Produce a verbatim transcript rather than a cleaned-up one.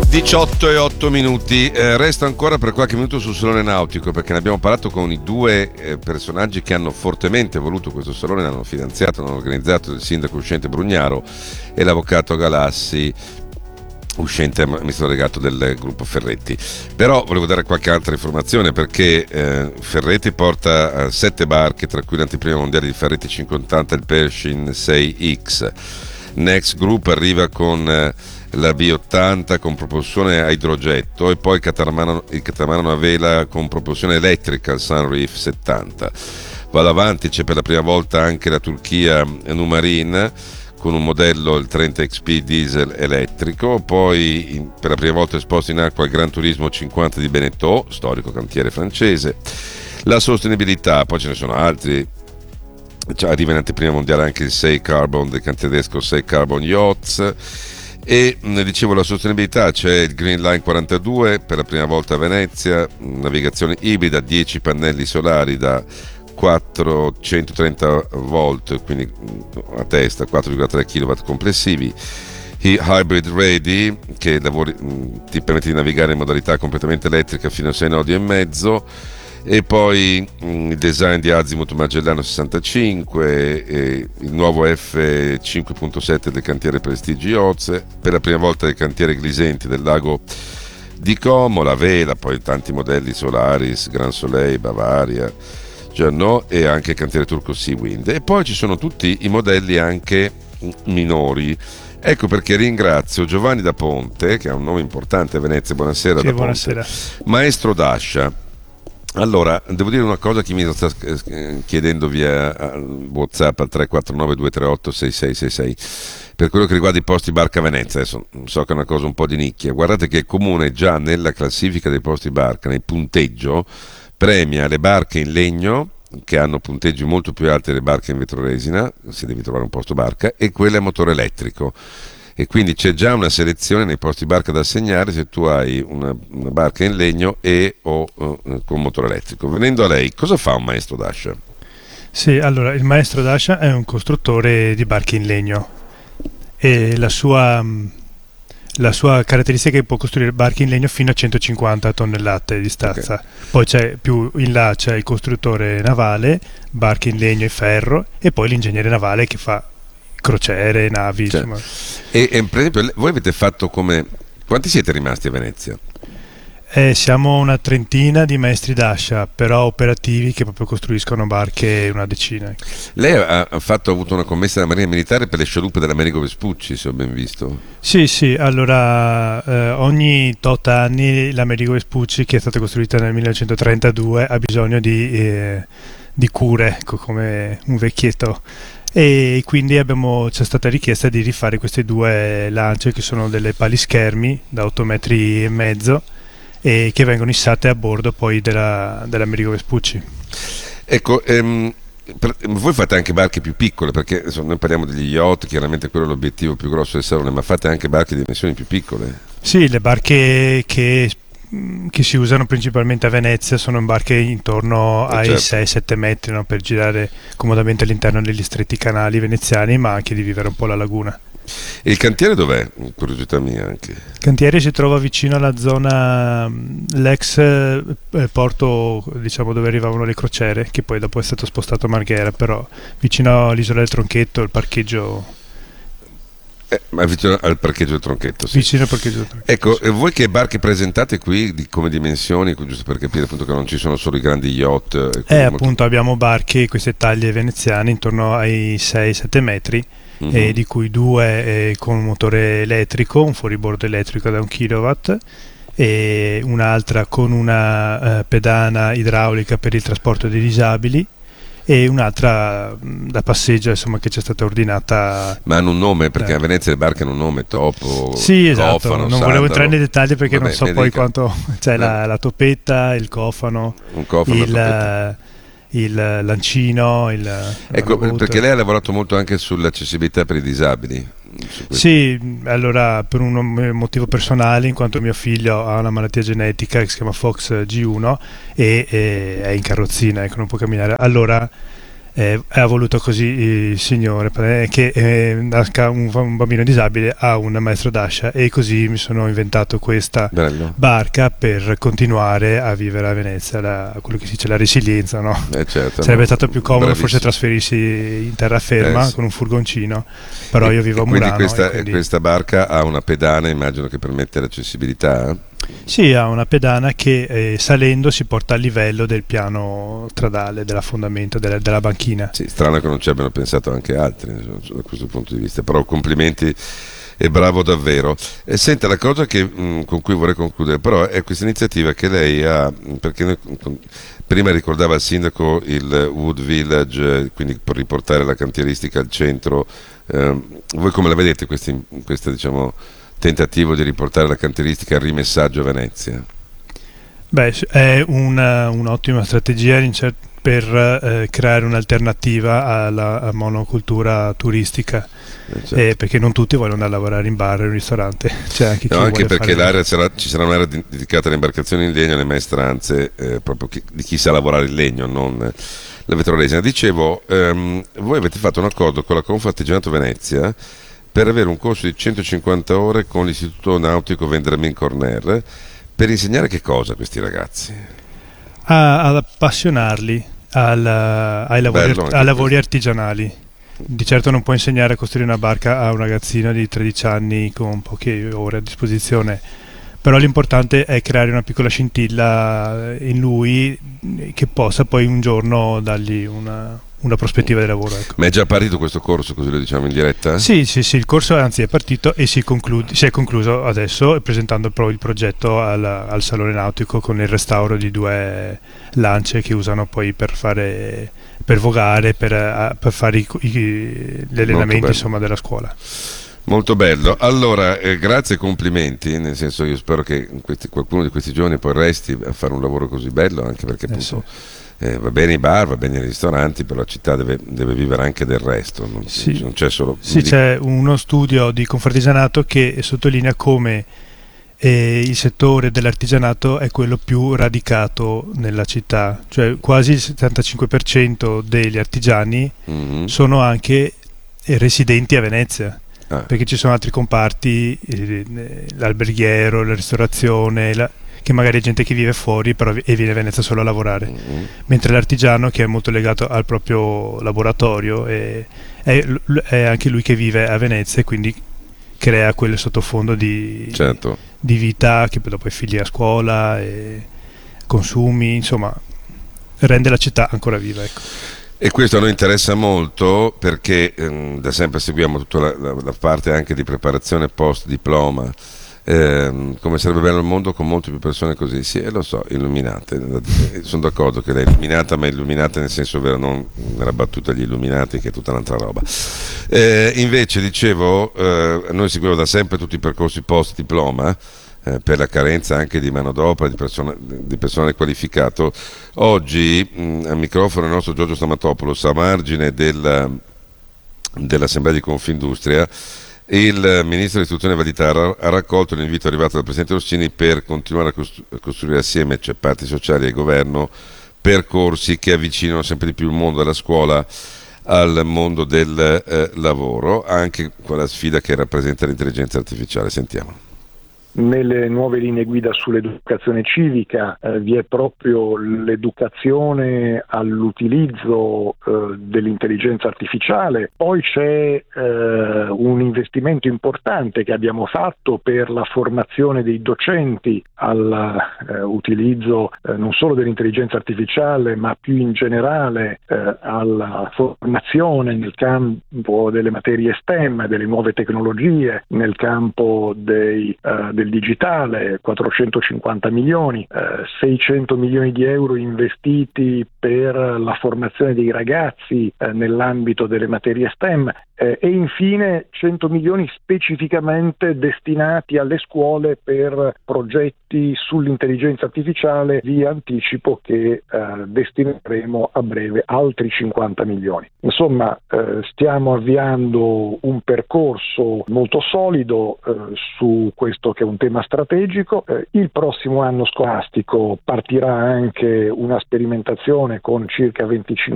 diciotto e otto minuti, eh, resto ancora per qualche minuto sul salone nautico, perché ne abbiamo parlato con i due eh, personaggi che hanno fortemente voluto questo salone, l'hanno finanziato, l'hanno organizzato, il sindaco uscente Brugnaro e l'avvocato Galassi, uscente amministratore delegato del gruppo Ferretti. Però volevo dare qualche altra informazione, perché eh, Ferretti porta eh, sette barche, tra cui l'anteprima mondiale di Ferretti cinquecottanta e il Pershing sei X. Next Group arriva con eh, la V ottanta con propulsione a idrogetto, e poi il catamarano, il catamarano a vela con propulsione elettrica, il Sunreef settanta. Vado avanti, c'è per la prima volta anche la Turchia Numarin con un modello, il trenta X P diesel elettrico. Poi in, per la prima volta esposto in acqua il Gran Turismo cinquanta di Beneteau, storico cantiere francese. La sostenibilità, poi ce ne sono altri. Cioè, arriva in anteprima mondiale anche il sei Carbon del cantiere tedesco sei Carbon Yachts. E ne dicevo, la sostenibilità, c'è il Green Line quarantadue per la prima volta a Venezia, navigazione ibrida, dieci pannelli solari da quattrocentotrenta volt, quindi a testa, quattro virgola tre chilowatt complessivi. I Hybrid Ready, che lavori, ti permette di navigare in modalità completamente elettrica fino a sei nodi e mezzo. E poi mh, il design di Azimut Magellano sessantacinque, e il nuovo F cinque punto sette del cantiere Prestige Yachts, per la prima volta del cantiere Glisenti del lago di Como, la vela, poi tanti modelli Solaris, Gran Soleil, Bavaria, Giannò, e anche il cantiere turco Seawind. E poi ci sono tutti i modelli anche minori. Ecco perché ringrazio Giovanni da Ponte, che ha un nome importante a Venezia. Buonasera. Sì, da buonasera. Ponte. Maestro Dascia. Allora, devo dire una cosa che mi sta chiedendo via WhatsApp al tre quattro nove due tre otto sei sei sei sei, per quello che riguarda i posti barca a Venezia. Adesso so che è una cosa un po' di nicchia. Guardate che il comune già nella classifica dei posti barca, nel punteggio, premia le barche in legno, che hanno punteggi molto più alti delle barche in vetroresina, se devi trovare un posto barca, e quelle a motore elettrico. E quindi c'è già una selezione nei posti barca da assegnare se tu hai una, una barca in legno e o uh, con motore elettrico. Venendo a lei, cosa fa un maestro Dascia? Sì, allora il maestro Dascia è un costruttore di barche in legno, e la sua, la sua caratteristica è che può costruire barche in legno fino a centocinquanta tonnellate di stazza. Okay. Poi c'è più in là c'è il costruttore navale, barche in legno e ferro, e poi l'ingegnere navale che fa crociere, navi, cioè, insomma. E, e per esempio voi avete fatto come, quanti siete rimasti a Venezia? Eh, siamo una trentina di maestri Dascia, però operativi, che proprio costruiscono barche una decina. Lei ha, ha, fatto, ha avuto una commessa della Marina Militare per le scialuppe dell'Amerigo Vespucci, se ho ben visto. Sì, sì, allora eh, ogni tot anni l'Amerigo Vespucci, che è stata costruita nel millenovecentotrentadue, ha bisogno di, eh, di cure, come un vecchietto. E quindi abbiamo, c'è stata richiesta di rifare queste due lance, che sono delle palischermi da otto metri e mezzo, e che vengono issate a bordo poi della, dell'Amerigo Vespucci. Ecco, ehm, per, voi fate anche barche più piccole, perché insomma, noi parliamo degli yacht, chiaramente quello è l'obiettivo più grosso del salone, ma fate anche barche di dimensioni più piccole? Sì, le barche che che si usano principalmente a Venezia sono barche intorno ai certo. sei sette metri, no? Per girare comodamente all'interno degli stretti canali veneziani, ma anche di vivere un po' la laguna. E il cantiere dov'è? Curiosità mia anche. Il cantiere si trova vicino alla zona, l'ex eh, porto, diciamo, dove arrivavano le crociere, che poi dopo è stato spostato a Marghera, però vicino all'isola del Tronchetto, il parcheggio. Eh, ma vicino al parcheggio del Tronchetto, sì. Vicino al parcheggio del Tronchetto. Ecco, sì. E voi che barche presentate qui, di, come dimensioni, giusto per capire appunto che non ci sono solo i grandi yacht? Eh, appunto molto... abbiamo barche, queste taglie veneziane, intorno ai sei sette metri, mm-hmm. e di cui due eh, con un motore elettrico, un fuoribordo elettrico da un kilowatt, e un'altra con una eh, pedana idraulica per il trasporto dei disabili, e un'altra da passeggio, insomma, che ci è stata ordinata. Ma hanno un nome, perché eh. a Venezia le barche hanno un nome, Topo, sì, esatto. Cofano, non Sandalo. Volevo entrare nei dettagli perché Vabbè, non so poi dica. quanto c'è, cioè la, la topetta, il cofano, un cofano il, il lancino, il ecco, perché lei ha lavorato molto anche sull'accessibilità per i disabili. Sì, allora per un motivo personale, in quanto mio figlio ha una malattia genetica che si chiama Fox G uno e, e è in carrozzina, ecco, non può camminare. Allora Eh, ha voluto così il Signore, eh, che eh, nasca un, un bambino disabile a un maestro d'ascia, e così mi sono inventato questa Bello. barca per continuare a vivere a Venezia, la, quello che si dice la resilienza, no? Eh certo, Sarebbe no, stato più comodo bravissimo. forse trasferirsi in terraferma Eh, sì. con un furgoncino, però E- io vivo e a quindi Murano. questa, e quindi... questa barca ha una pedana, immagino, che permette l'accessibilità. Sì, ha una pedana che eh, salendo si porta al livello del piano stradale, dell'affondamento, della, della banchina. Sì, strano che non ci abbiano pensato anche altri, insomma, da questo punto di vista, però complimenti e bravo davvero. E senta, la cosa che, mh, con cui vorrei concludere però è questa iniziativa che lei ha, perché noi, con- prima ricordava al sindaco il Wood Village, eh, quindi per riportare la cantieristica al centro. Eh, voi come la vedete questi, questo, diciamo, tentativo di riportare la cantieristica al rimessaggio a Venezia? Beh, s- è una- un'ottima strategia in cer- per eh, creare un'alternativa alla, alla monocultura turistica, Eh, certo. eh, perché non tutti vogliono andare a lavorare in bar o in ristorante, c'è anche chi No, anche vuole perché fare... l'area sarà- ci sarà un'area di- dedicata alle imbarcazioni in legno e alle maestranze, eh, proprio chi- di chi sa lavorare il legno, non eh, la vetroresina. Dicevo, ehm, voi avete fatto un accordo con la Confartigianato Venezia per avere un corso di centocinquanta ore con l'Istituto Nautico Vendramin Corner per insegnare che cosa a questi ragazzi? a- ad appassionarli al- ai lavori, Bello art- anche ai lavori questo. artigianali. Di certo non può insegnare a costruire una barca a un ragazzino di tredici anni con poche ore a disposizione, però l'importante è creare una piccola scintilla in lui che possa poi un giorno dargli una, una prospettiva di lavoro. Ecco. Ma è già partito questo corso, così lo diciamo in diretta? Sì, sì, sì, il corso anzi è partito e si, conclude, si è concluso adesso presentando pro- il progetto al, al Salone Nautico con il restauro di due lance che usano poi per fare per vogare, per, eh, per fare i- i- gli allenamenti bello. insomma, della scuola. Molto bello. Allora, eh, grazie e complimenti, nel senso io spero che questi- qualcuno di questi giorni poi resti a fare un lavoro così bello, anche perché Eh, appunto eh, va bene i bar, va bene i ristoranti, però la città deve, deve vivere anche del resto, non, Sì. non c'è solo... Sì, c'è uno studio di Confartigianato che sottolinea come eh, il settore dell'artigianato è quello più radicato nella città, cioè quasi il settantacinque per cento degli artigiani Mhm. sono anche eh, residenti a Venezia, Ah, perché ci sono altri comparti, eh, l'alberghiero, la ristorazione, la- che magari è gente che vive fuori però vi- e viene a Venezia solo a lavorare, mhm. mentre l'artigiano che è molto legato al proprio laboratorio è, è, è anche lui che vive a Venezia e quindi crea quel sottofondo di, Certo. di vita che poi dopo i figli a scuola e consumi, insomma rende la città ancora viva, ecco. E questo a noi interessa molto perché ehm, da sempre seguiamo tutta la, la- la parte anche di preparazione post diploma. Ehm, come sarebbe bello il mondo con molte più persone così, sì, e lo so, illuminate. Eh, sono d'accordo che lei è illuminata, ma illuminata nel senso vero, non nella battuta gli illuminati, che è tutta un'altra roba. Eh, invece, dicevo, eh, noi seguiamo da sempre tutti i percorsi post diploma. eh, Per la carenza anche di manodopera, di, persona- di personale qualificato. Oggi mh, al microfono il nostro Giorgio Stamatopoulos, a margine della- dell'Assemblea di Confindustria, il ministro dell'istruzione Valditara ha raccolto l'invito arrivato dal presidente Rossini per continuare a, costru- a costruire assieme, cioè parti sociali e governo, percorsi che avvicinano sempre di più il mondo della scuola al mondo del eh, lavoro, anche con la sfida che rappresenta l'intelligenza artificiale. Sentiamo. Nelle nuove linee guida sull'educazione civica eh, vi è proprio l'educazione all'utilizzo eh, dell'intelligenza artificiale, poi c'è eh, un investimento importante che abbiamo fatto per la formazione dei docenti all'utilizzo eh, non solo dell'intelligenza artificiale ma più in generale eh, alla formazione nel campo delle materie STEM, delle nuove tecnologie, nel campo dei, eh, del digitale, quattrocentocinquanta milioni, eh, seicento milioni di euro investiti per la formazione dei ragazzi eh, nell'ambito delle materie STEM eh, e infine cento milioni specificamente destinati alle scuole per progetti sull'intelligenza artificiale. Vi anticipo che eh, destineremo a breve altri cinquanta milioni. Insomma, eh, stiamo avviando un percorso molto solido eh, su questo che è un tema strategico. Eh, il prossimo anno scolastico partirà anche una sperimentazione con circa venticinque